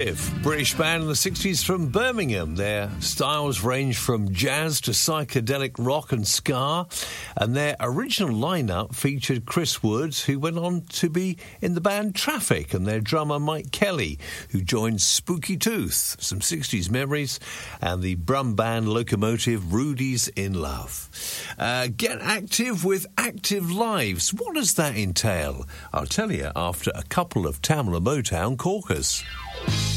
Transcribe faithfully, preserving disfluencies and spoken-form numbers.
Locomotive, British band in the sixties from Birmingham. Their styles range from jazz to psychedelic rock and ska, and their original lineup featured Chris Woods, who went on to be in the band Traffic, and their drummer Mike Kelly, who joined Spooky Tooth, some sixties memories, and the Brum band Locomotive, Rudy's in Love. Uh, get active with Active Lives. What does that entail? I'll tell you after a couple of Tamla Motown corkers.